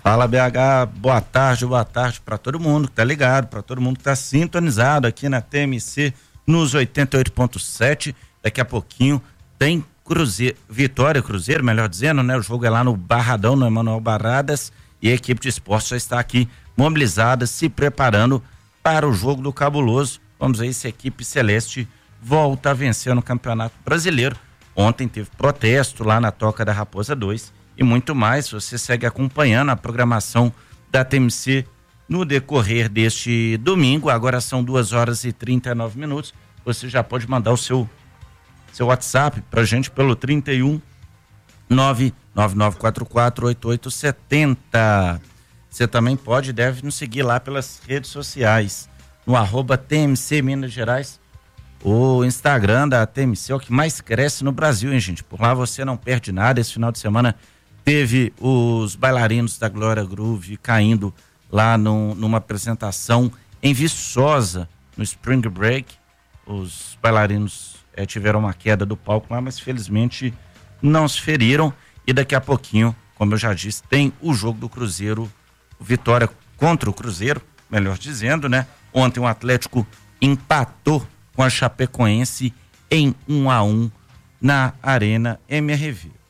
Fala, BH, boa tarde para todo mundo que tá ligado, para todo mundo que tá sintonizado aqui na TMC nos 88.7. Daqui a pouquinho tem Vitória Cruzeiro, melhor dizendo, né? O jogo é lá no Barradão, no Emanuel Barradas, e a equipe de esporte já está aqui mobilizada, se preparando para o jogo do Cabuloso. Vamos ver se a equipe celeste volta a vencer no Campeonato Brasileiro. Ontem teve protesto lá na Toca da Raposa 2 e muito mais. Você segue acompanhando a programação da TMC no decorrer deste domingo. Agora são 2h39. Você já pode mandar o seu WhatsApp pra gente pelo 31 999448870. Você também deve nos seguir lá pelas redes sociais, no @TMC Minas Gerais. O Instagram da TMC é o que mais cresce no Brasil, hein, gente? Por lá você não perde nada. Esse final de semana teve os bailarinos da Glória Groove caindo lá numa apresentação em Viçosa, no Spring Break. Os bailarinos tiveram uma queda do palco lá, mas felizmente não se feriram. E daqui a pouquinho, como eu já disse, tem o jogo do Cruzeiro, Vitória contra o Cruzeiro, melhor dizendo, né? Ontem o Atlético empatou com a Chapecoense em 1-1 na Arena MRV.